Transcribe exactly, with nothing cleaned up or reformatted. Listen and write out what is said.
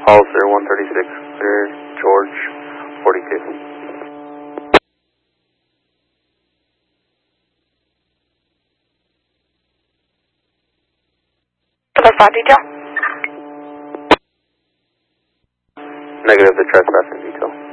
Hollister one thirty-six, clear, George forty-two. Kilo five detail. Negative, the trespassing detail.